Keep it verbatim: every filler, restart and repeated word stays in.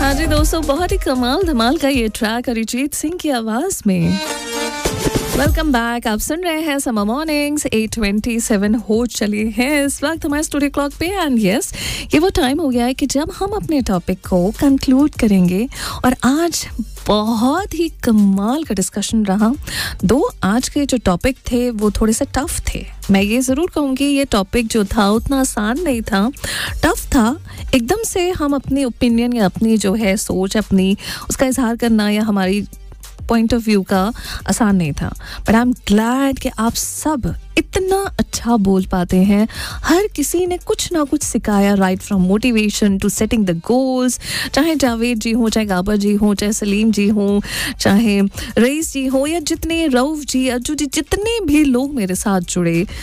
हाँ जी दोस्तों, बहुत ही कमाल धमाल का ये ट्रैक अरिजीत सिंह की आवाज में। वेलकम बैक, आप सुन रहे हैं summer mornings. Eight twenty seven हो चली है इस वक्त हमारे स्टूडियो क्लॉक पे। एंड यस, ये वो टाइम हो गया है कि जब हम अपने टॉपिक को कंक्लूड करेंगे। और आज बहुत ही कमाल का डिस्कशन रहा। दो आज के जो टॉपिक थे वो थोड़े से टफ थे। मैं ये ज़रूर कहूँगी ये टॉपिक जो था उतना आसान नहीं था, टफ था। एकदम से हम अपनी ओपिनियन या अपनी जो है सोच अपनी उसका इजहार करना या हमारी पॉइंट ऑफ व्यू का आसान नहीं था। बट आई एम ग्लैड कि आप सब इतना अच्छा बोल पाते हैं। हर किसी ने कुछ ना कुछ सिखाया, right from motivation to setting the goals. चाहे जावेद जी हो, चाहे गाबर जी हो, चाहे सलीम जी हो, चाहे रईस जी हो, या जितने रऊफ जी, अज्जू जी, जितने भी लोग मेरे साथ जुड़े,